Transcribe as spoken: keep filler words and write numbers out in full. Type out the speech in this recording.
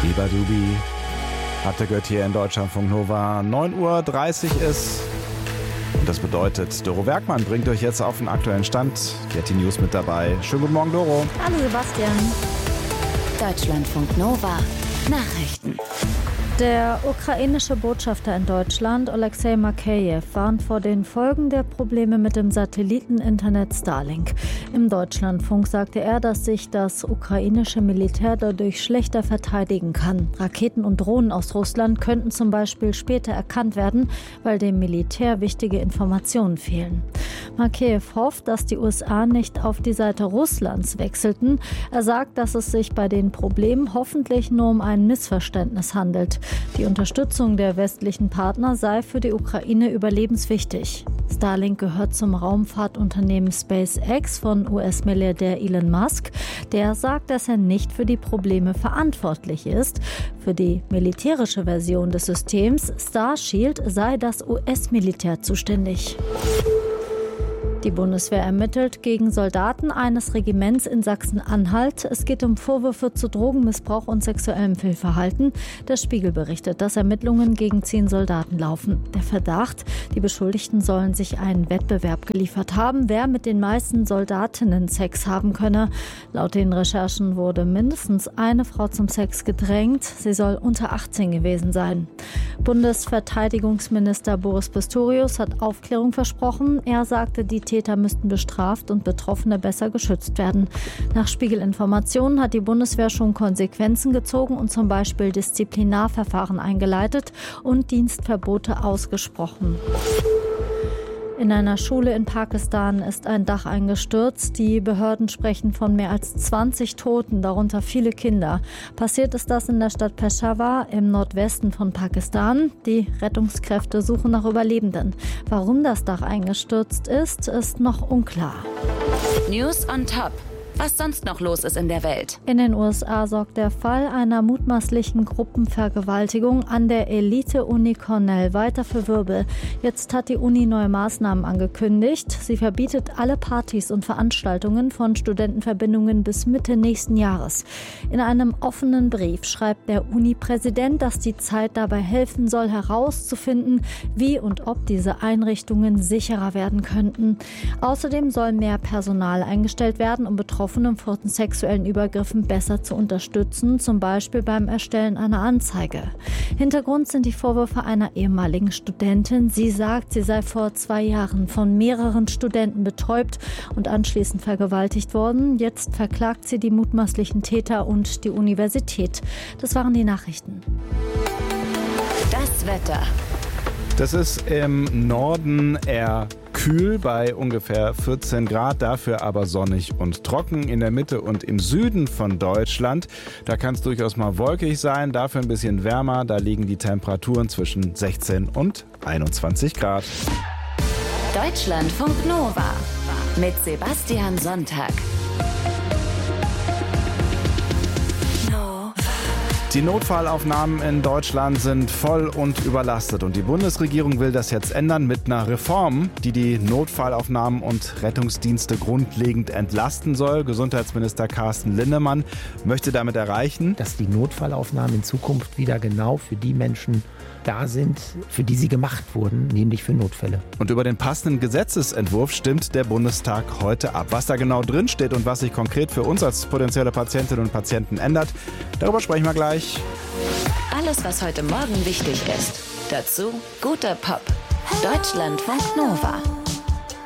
Lieber Dubi, habt ihr gehört hier in Deutschlandfunk Nova. neun Uhr dreißig ist. Und das bedeutet, Doro Werkmann bringt euch jetzt auf den aktuellen Stand. Die hat die News mit dabei. Schönen guten Morgen, Doro. Hallo Sebastian. Deutschlandfunk Nova Nachrichten. Der ukrainische Botschafter in Deutschland, Oleksiy Makeyew, warnt vor den Folgen der Probleme mit dem Satelliteninternet Starlink. Im Deutschlandfunk sagte er, dass sich das ukrainische Militär dadurch schlechter verteidigen kann. Raketen und Drohnen aus Russland könnten zum Beispiel später erkannt werden, weil dem Militär wichtige Informationen fehlen. Makeyew hofft, dass die U S A nicht auf die Seite Russlands wechselten. Er sagt, dass es sich bei den Problemen hoffentlich nur um ein Missverständnis handelt. Die Unterstützung der westlichen Partner sei für die Ukraine überlebenswichtig. Starlink gehört zum Raumfahrtunternehmen SpaceX von U S-Milliardär Elon Musk. Der sagt, dass er nicht für die Probleme verantwortlich ist. Für die militärische Version des Systems Starshield sei das U S-Militär zuständig. Die Bundeswehr ermittelt gegen Soldaten eines Regiments in Sachsen-Anhalt. Es geht um Vorwürfe zu Drogenmissbrauch und sexuellem Fehlverhalten. Der Spiegel berichtet, dass Ermittlungen gegen zehn Soldaten laufen. Der Verdacht, die Beschuldigten sollen sich einen Wettbewerb geliefert haben, wer mit den meisten Soldatinnen Sex haben könne. Laut den Recherchen wurde mindestens eine Frau zum Sex gedrängt. Sie soll unter achtzehn gewesen sein. Bundesverteidigungsminister Boris Pistorius hat Aufklärung versprochen. Er sagte, die Täter müssten bestraft und Betroffene besser geschützt werden. Nach Spiegelinformationen hat die Bundeswehr schon Konsequenzen gezogen und zum Beispiel Disziplinarverfahren eingeleitet und Dienstverbote ausgesprochen. In einer Schule in Pakistan ist ein Dach eingestürzt. Die Behörden sprechen von mehr als zwanzig Toten, darunter viele Kinder. Passiert ist das in der Stadt Peshawar im Nordwesten von Pakistan. Die Rettungskräfte suchen nach Überlebenden. Warum das Dach eingestürzt ist, ist noch unklar. News on Top. Was sonst noch los ist in der Welt. In den U S A sorgt der Fall einer mutmaßlichen Gruppenvergewaltigung an der Elite-Uni Cornell weiter für Wirbel. Jetzt hat die Uni neue Maßnahmen angekündigt. Sie verbietet alle Partys und Veranstaltungen von Studentenverbindungen bis Mitte nächsten Jahres. In einem offenen Brief schreibt der Uni-Präsident, dass die Zeit dabei helfen soll, herauszufinden, wie und ob diese Einrichtungen sicherer werden könnten. Außerdem soll mehr Personal eingestellt werden, um Betroffene vor sexuellen Übergriffen besser zu unterstützen, zum Beispiel beim Erstellen einer Anzeige. Hintergrund sind die Vorwürfe einer ehemaligen Studentin. Sie sagt, sie sei vor zwei Jahren von mehreren Studenten betäubt und anschließend vergewaltigt worden. Jetzt verklagt sie die mutmaßlichen Täter und die Universität. Das waren die Nachrichten. Das Wetter. Das ist im Norden eher kühl bei ungefähr vierzehn Grad, dafür aber sonnig und trocken. In der Mitte und im Süden von Deutschland, da kann es durchaus mal wolkig sein, dafür ein bisschen wärmer. Da liegen die Temperaturen zwischen sechzehn und einundzwanzig Grad. Deutschlandfunk Nova mit Sebastian Sonntag. Die Notfallaufnahmen in Deutschland sind voll und überlastet und die Bundesregierung will das jetzt ändern mit einer Reform, die die Notfallaufnahmen und Rettungsdienste grundlegend entlasten soll. Gesundheitsminister Carsten Linnemann möchte damit erreichen, dass die Notfallaufnahmen in Zukunft wieder genau für die Menschen da sind, für die sie gemacht wurden, nämlich für Notfälle. Und über den passenden Gesetzesentwurf stimmt der Bundestag heute ab. Was da genau drin steht und was sich konkret für uns als potenzielle Patientinnen und Patienten ändert, darüber sprechen wir gleich. Alles, was heute Morgen wichtig ist. Dazu guter Pop. Deutschlandfunk Nova.